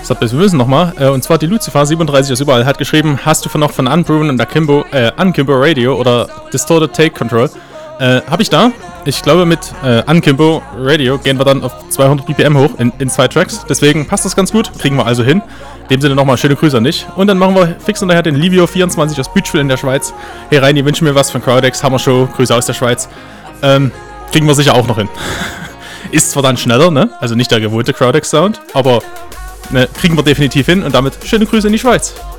wir müssen nochmal. Und zwar die Lucifer37 aus überall hat geschrieben, hast du noch von Unproven und Akimbo Radio oder Distorted Take Control? Hab ich da. Ich glaube, mit Akimbo Radio gehen wir dann auf 200 BPM hoch in 2 Tracks. Deswegen passt das ganz gut. Kriegen wir also hin. In dem Sinne nochmal schöne Grüße an dich. Und dann machen wir fix hinterher den Livio24 aus Bütschwil in der Schweiz. Hey Reini, wünschen mir was von Crowdex, Hammershow, Grüße aus der Schweiz. Kriegen wir sicher auch noch hin. Ist zwar dann schneller, ne? Also nicht der gewohnte Crowdex-Sound, aber ne, kriegen wir definitiv hin und damit schöne Grüße in die Schweiz.